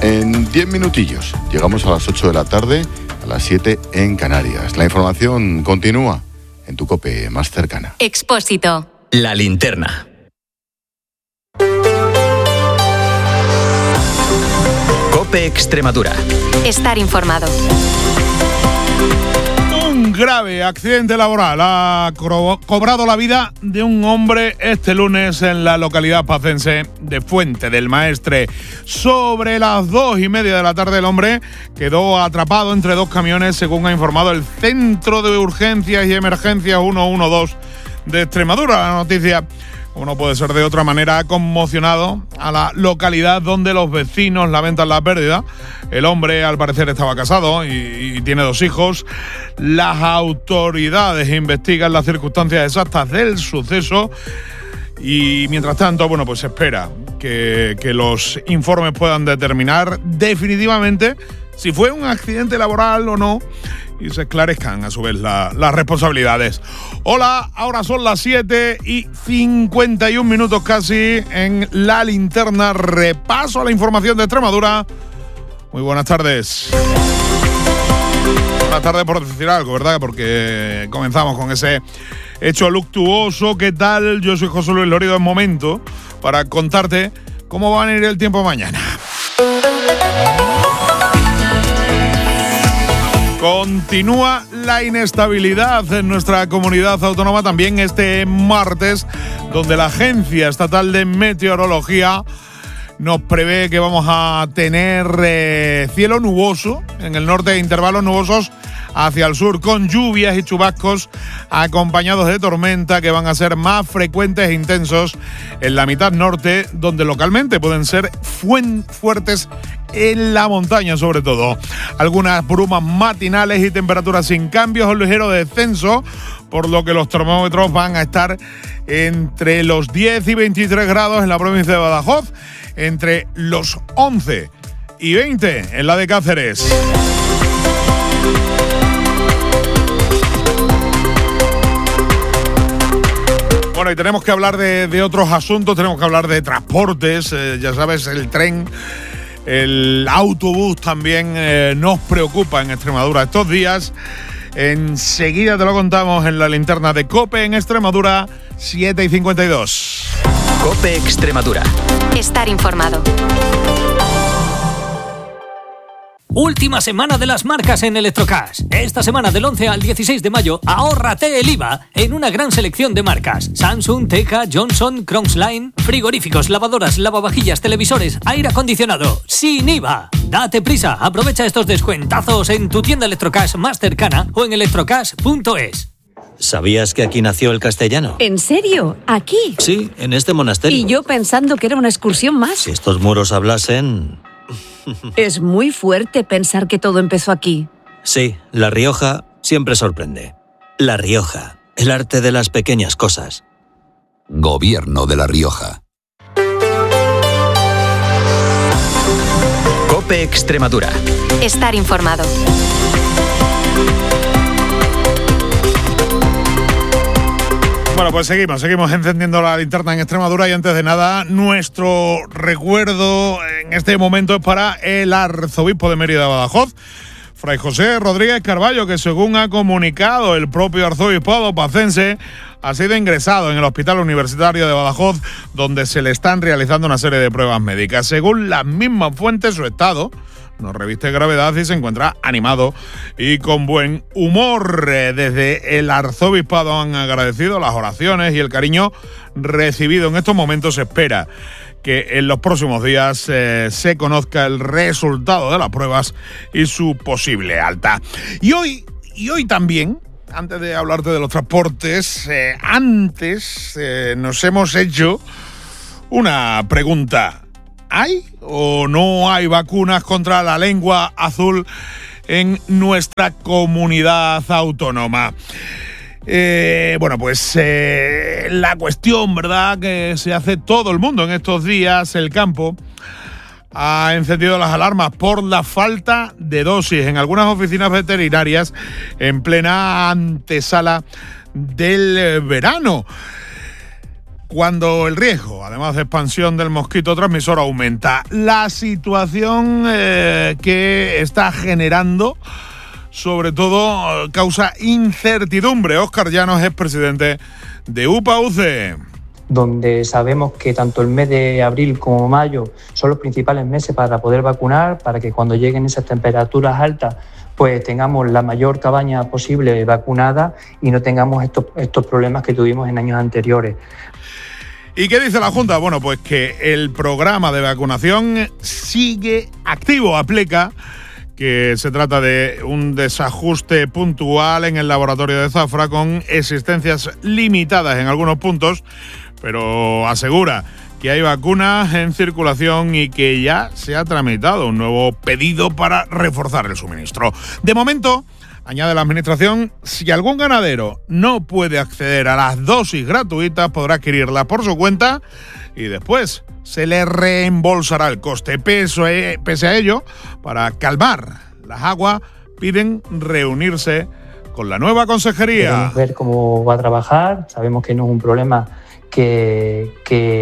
En 10 minutillos llegamos a las 8 de la tarde, a las 7 en Canarias. La información continúa en tu COPE más cercana. Expósito. La linterna. COPE Extremadura. Estar informado. Un grave accidente laboral ha cobrado la vida de un hombre este lunes en la localidad pacense de Fuente del Maestre. Sobre las 2:30 de la tarde el hombre quedó atrapado entre dos camiones, según ha informado el Centro de Urgencias y Emergencias 112 de Extremadura. La noticia, como no puede ser de otra manera, ha conmocionado a la localidad, donde los vecinos lamentan la pérdida. El hombre, al parecer, estaba casado y tiene 2 hijos. Las autoridades investigan las circunstancias exactas del suceso y, mientras tanto, bueno, pues se espera que los informes puedan determinar definitivamente si fue un accidente laboral o no, y se esclarezcan a su vez las responsabilidades. Hola, ahora son las 7:51 casi en La Linterna. Repaso a la información de Extremadura. Muy buenas tardes. Buenas tardes por decir algo, ¿verdad? Porque comenzamos con ese hecho luctuoso. ¿Qué tal? Yo soy José Luis Lorido, en momento para contarte cómo va a ir el tiempo mañana. Continúa la inestabilidad en nuestra comunidad autónoma también este martes, donde la Agencia Estatal de Meteorología nos prevé que vamos a tener cielo nuboso en el norte, intervalos nubosos hacia el sur, con lluvias y chubascos acompañados de tormenta, que van a ser más frecuentes e intensos en la mitad norte, donde localmente pueden ser fuertes en la montaña, sobre todo. Algunas brumas matinales y temperaturas sin cambios o ligero descenso, por lo que los termómetros van a estar entre los 10 y 23 grados en la provincia de Badajoz, entre los 11 y 20 en la de Cáceres. Bueno, y tenemos que hablar de otros asuntos, tenemos que hablar de transportes, ya sabes, el tren, el autobús también nos preocupa en Extremadura estos días. Enseguida te lo contamos en la linterna de COPE en Extremadura, 7:52. COPE Extremadura. Estar informado. Última semana de las marcas en Electrocash. Esta semana, del 11 al 16 de mayo, ahórrate el IVA en una gran selección de marcas: Samsung, Teka, Johnson, Crongsline, frigoríficos, lavadoras, lavavajillas, televisores, aire acondicionado, sin IVA. Date prisa, aprovecha estos descuentazos en tu tienda Electrocash más cercana o en electrocash.es. ¿Sabías que aquí nació el castellano? ¿En serio? ¿Aquí? Sí, en este monasterio. Y yo pensando que era una excursión más. Si estos muros hablasen... Es muy fuerte pensar que todo empezó aquí. Sí, La Rioja siempre sorprende. La Rioja, el arte de las pequeñas cosas. Gobierno de La Rioja. COPE Extremadura. Estar informado. Bueno, pues seguimos encendiendo la linterna en Extremadura, y antes de nada, nuestro recuerdo en este momento es para el arzobispo de Mérida, Badajoz, Fray José Rodríguez Carballo, que, según ha comunicado el propio arzobispado pacense, ha sido ingresado en el Hospital Universitario de Badajoz, donde se le están realizando una serie de pruebas médicas. Según las mismas fuentes, su estado no reviste gravedad y se encuentra animado y con buen humor. Desde el arzobispado han agradecido las oraciones y el cariño recibido en estos momentos. Se espera que en los próximos días se conozca el resultado de las pruebas y su posible alta. Y hoy también, antes de hablarte de los transportes, nos hemos hecho una pregunta. ¿Hay o no hay vacunas contra la lengua azul en nuestra comunidad autónoma? La cuestión, ¿verdad?, que se hace todo el mundo en estos días. El campo ha encendido las alarmas por la falta de dosis en algunas oficinas veterinarias en plena antesala del verano. cuando el riesgo, además de expansión del mosquito transmisor, aumenta. La situación que está generando, sobre todo, causa incertidumbre. Óscar Llanos es presidente de UPA-UCE. Donde sabemos que tanto el mes de abril como mayo son los principales meses para poder vacunar, para que cuando lleguen esas temperaturas altas pues tengamos la mayor cabaña posible vacunada y no tengamos estos problemas que tuvimos en años anteriores. ¿Y qué dice la Junta? Bueno, pues que el programa de vacunación sigue activo, aplica que se trata de un desajuste puntual en el laboratorio de Zafra con existencias limitadas en algunos puntos, pero asegura que hay vacunas en circulación y que ya se ha tramitado un nuevo pedido para reforzar el suministro. De momento, añade la Administración, si algún ganadero no puede acceder a las dosis gratuitas, podrá adquirirlas por su cuenta y después se le reembolsará el coste. Pese a ello, para calmar las aguas, piden reunirse con la nueva consejería. Queremos ver cómo va a trabajar, sabemos que no es un problema que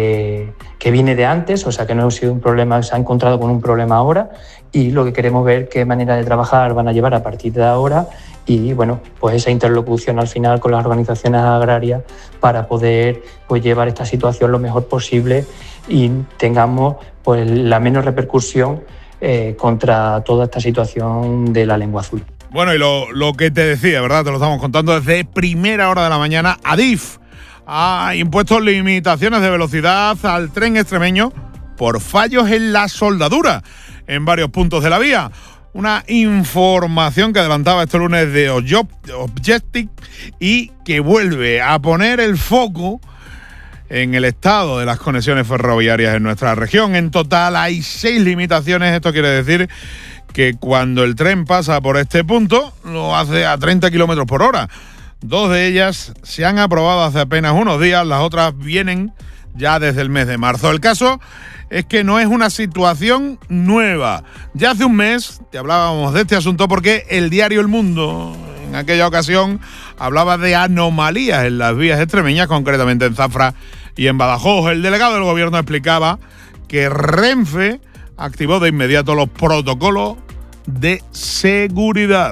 viene de antes, o sea que no ha sido un problema, se ha encontrado con un problema ahora, y lo que queremos ver qué manera de trabajar van a llevar a partir de ahora y bueno, pues esa interlocución al final con las organizaciones agrarias para poder pues llevar esta situación lo mejor posible y tengamos pues la menos repercusión contra toda esta situación de la lengua azul. Bueno, y lo que te decía, ¿verdad? Te lo estamos contando desde primera hora de la mañana. Adif ha impuesto limitaciones de velocidad al tren extremeño por fallos en la soldadura en varios puntos de la vía. Una información que adelantaba este lunes de Objective y que vuelve a poner el foco en el estado de las conexiones ferroviarias en nuestra región. En total hay 6 limitaciones. Esto quiere decir que cuando el tren pasa por este punto lo hace a 30 kilómetros por hora. 2 de ellas se han aprobado hace apenas unos días, las otras vienen ya desde el mes de marzo. El caso es que no es una situación nueva. Ya hace un mes te hablábamos de este asunto porque el diario El Mundo en aquella ocasión hablaba de anomalías en las vías extremeñas, concretamente en Zafra y en Badajoz. El delegado del gobierno explicaba que Renfe activó de inmediato los protocolos de seguridad.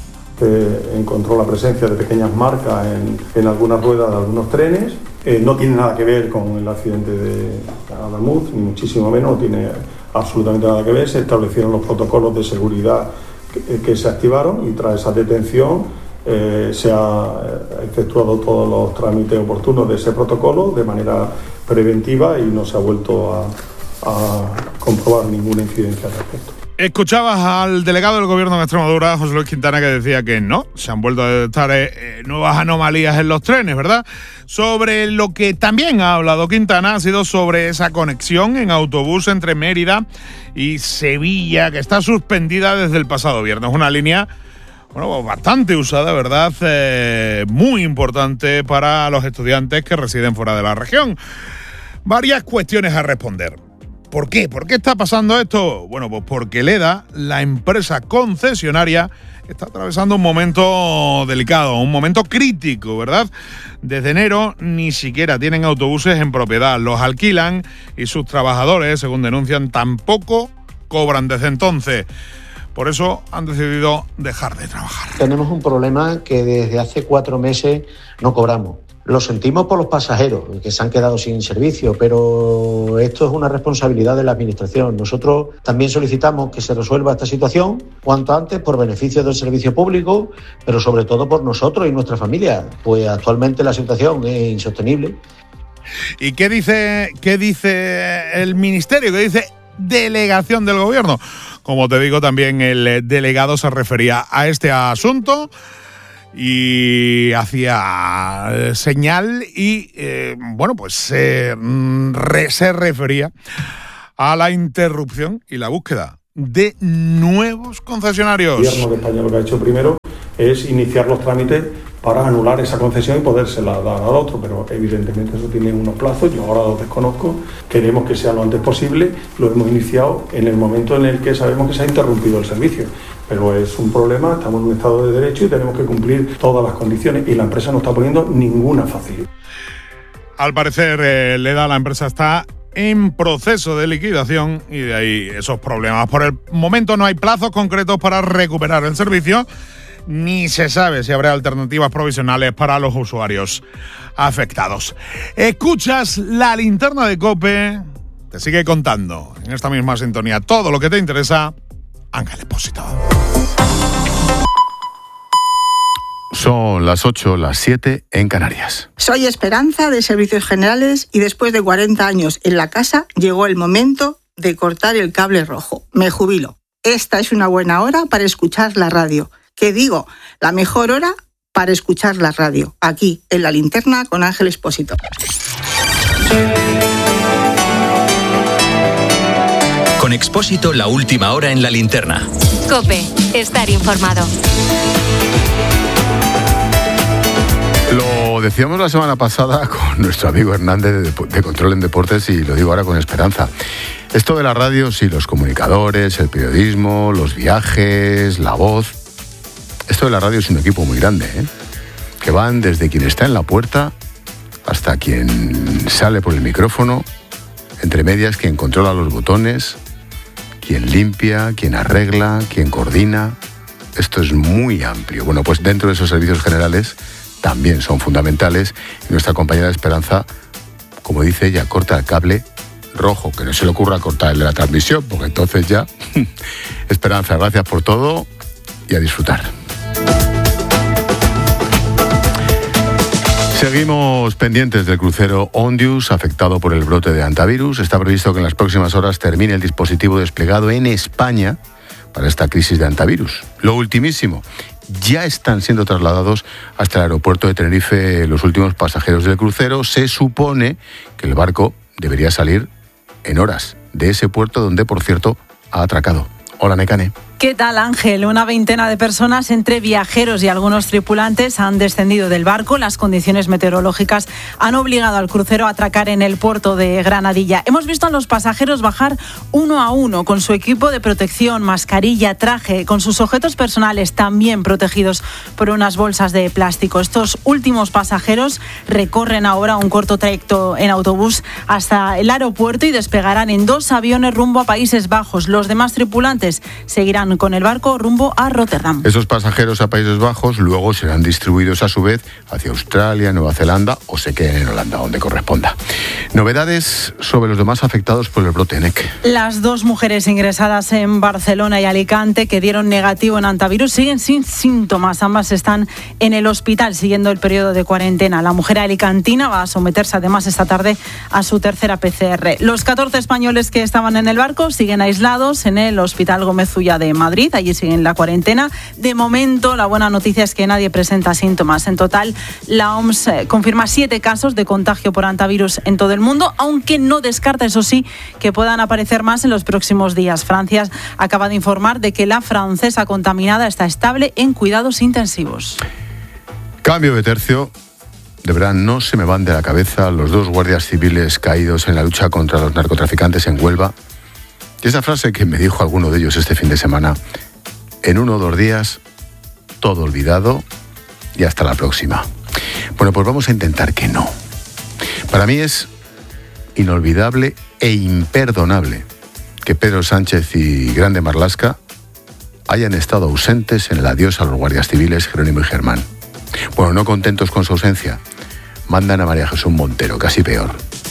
Encontró la presencia de pequeñas marcas en algunas ruedas de algunos trenes. No tiene nada que ver con el accidente de Adalmuth, ni muchísimo menos, no tiene absolutamente nada que ver. Se establecieron los protocolos de seguridad que se activaron y tras esa detención se ha efectuado todos los trámites oportunos de ese protocolo de manera preventiva y no se ha vuelto a comprobar ninguna incidencia al respecto. Escuchabas al delegado del gobierno en Extremadura, José Luis Quintana, que decía que no, se han vuelto a detectar nuevas anomalías en los trenes, ¿verdad? Sobre lo que también ha hablado Quintana ha sido sobre esa conexión en autobús entre Mérida y Sevilla, que está suspendida desde el pasado viernes. Una línea, bueno, bastante usada, ¿verdad? Muy importante para los estudiantes que residen fuera de la región. Varias cuestiones a responder. ¿Por qué? ¿Por qué está pasando esto? Bueno, pues porque Leda, la empresa concesionaria, está atravesando un momento delicado, un momento crítico, ¿verdad? Desde enero ni siquiera tienen autobuses en propiedad, los alquilan y sus trabajadores, según denuncian, tampoco cobran desde entonces. Por eso han decidido dejar de trabajar. Tenemos un problema que desde hace 4 meses no cobramos. Lo sentimos por los pasajeros que se han quedado sin servicio, pero esto es una responsabilidad de la Administración. Nosotros también solicitamos que se resuelva esta situación cuanto antes por beneficio del servicio público, pero sobre todo por nosotros y nuestra familia, pues actualmente la situación es insostenible. ¿Y qué dice el Ministerio? ¿Qué dice delegación del Gobierno? Como te digo, también el delegado se refería a este asunto y hacía señal y, bueno, pues se refería a la interrupción y la búsqueda de nuevos concesionarios. El Gobierno de España lo que ha hecho primero es iniciar los trámites para anular esa concesión y podérsela dar al otro, pero evidentemente eso tiene unos plazos, yo ahora los desconozco, queremos que sea lo antes posible, lo hemos iniciado en el momento en el que sabemos que se ha interrumpido el servicio, pero es un problema, estamos en un estado de derecho y tenemos que cumplir todas las condiciones y la empresa no está poniendo ninguna facilidad. al parecer, la empresa está en proceso de liquidación y de ahí esos problemas. Por el momento no hay plazos concretos para recuperar el servicio, ni se sabe si habrá alternativas provisionales para los usuarios afectados. Escuchas la linterna de COPE, te sigue contando en esta misma sintonía todo lo que te interesa. Ángel Expósito. Son las 8, las 7 en Canarias. Soy Esperanza de Servicios Generales y después de 40 años en la casa llegó el momento de cortar el cable rojo. Me jubilo. Esta es una buena hora para escuchar la radio. ¿Qué digo? La mejor hora para escuchar la radio. Aquí, en La Linterna, con Ángel Expósito. Con Expósito, la última hora en La Linterna. COPE, estar informado. Lo decíamos la semana pasada con nuestro amigo Hernández de Control en Deportes y lo digo ahora con esperanza. Esto de la radio, sí, los comunicadores, el periodismo, los viajes, la voz. Esto de la radio es un equipo muy grande, ¿eh? Que van desde quien está en la puerta hasta quien sale por el micrófono, entre medias quien controla los botones, quien limpia, quien arregla, quien coordina. Esto es muy amplio. Bueno, pues dentro de esos servicios generales también son fundamentales y nuestra compañera Esperanza, como dice ella, corta el cable rojo, que no se le ocurra cortar el de la transmisión, porque entonces ya... Esperanza, gracias por todo y a disfrutar. Seguimos pendientes del crucero Ondius, afectado por el brote de hantavirus. Está previsto que en las próximas horas termine el dispositivo desplegado en España para esta crisis de hantavirus. Lo ultimísimo, ya están siendo trasladados hasta el aeropuerto de Tenerife los últimos pasajeros del crucero. Se supone que el barco debería salir en horas de ese puerto donde, por cierto, ha atracado. Hola, Nekane. ¿Qué tal, Ángel? Una veintena de personas, entre viajeros y algunos tripulantes, han descendido del barco. Las condiciones meteorológicas han obligado al crucero a atracar en el puerto de Granadilla. Hemos visto a los pasajeros bajar uno a uno con su equipo de protección, mascarilla, traje, con sus objetos personales también protegidos por unas bolsas de plástico. Estos últimos pasajeros recorren ahora un corto trayecto en autobús hasta el aeropuerto y despegarán en 2 aviones rumbo a Países Bajos. Los demás tripulantes seguirán con el barco rumbo a Rotterdam. Esos pasajeros a Países Bajos luego serán distribuidos a su vez hacia Australia, Nueva Zelanda o se queden en Holanda, donde corresponda. Novedades sobre los demás afectados por el brote NEC. Las 2 mujeres ingresadas en Barcelona y Alicante que dieron negativo en hantavirus siguen sin síntomas. Ambas están en el hospital siguiendo el periodo de cuarentena. La mujer alicantina va a someterse además esta tarde a su tercera PCR. Los 14 españoles que estaban en el barco siguen aislados en el Hospital Gómez Ulla de Madrid. Allí siguen la cuarentena. De momento, la buena noticia es que nadie presenta síntomas. En total, la OMS confirma 7 casos de contagio por hantavirus en todo el mundo, aunque no descarta, eso sí, que puedan aparecer más en los próximos días. Francia acaba de informar de que la francesa contaminada está estable en cuidados intensivos. Cambio de tercio. De verdad, no se me van de la cabeza los 2 guardias civiles caídos en la lucha contra los narcotraficantes en Huelva. Y esa frase que me dijo alguno de ellos este fin de semana: en 1 o 2 días, todo olvidado y hasta la próxima. Bueno, pues vamos a intentar que no. Para mí es inolvidable e imperdonable que Pedro Sánchez y Grande Marlaska hayan estado ausentes en el adiós a los guardias civiles Jerónimo y Germán. Bueno, no contentos con su ausencia, mandan a María Jesús Montero, casi peor.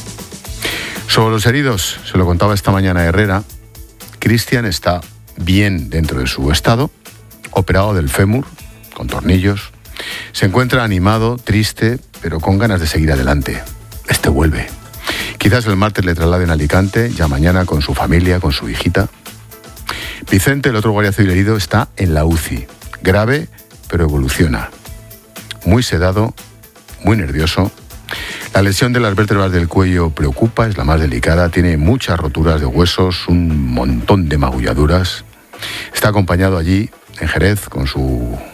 Sobre los heridos, se lo contaba esta mañana Herrera, Cristian está bien dentro de su estado, operado del fémur, con tornillos. Se encuentra animado, triste, pero con ganas de seguir adelante. Este vuelve. Quizás el martes le trasladen a Alicante, ya mañana con su familia, con su hijita. Vicente, el otro guardia civil herido, está en la UCI. Grave, pero evoluciona. Muy sedado, muy nervioso. La lesión de las vértebras del cuello preocupa, es la más delicada, tiene muchas roturas de huesos, un montón de magulladuras. Está acompañado allí, en Jerez, con su